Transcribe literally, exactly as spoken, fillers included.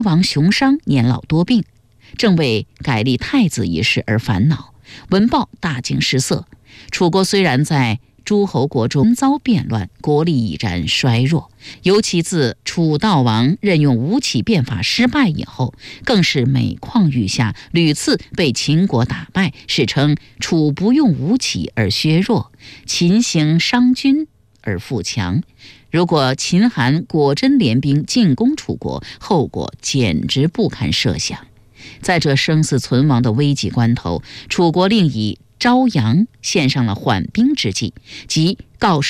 王熊商年老多病，正为改立太子一事而烦恼，闻报大惊失色。楚国虽然在诸侯国中遭变乱，国力已然衰弱，尤其自楚悼王任用吴起变法失败以后，更是每况愈下，屡次被秦国打败，史称楚不用吴起而削弱，秦兴商君而富强。如果秦韩果真联兵进攻楚国，后果简直不堪设想。在这生死存亡的危急关头，楚国另以昭阳献上了缓兵之计，即告示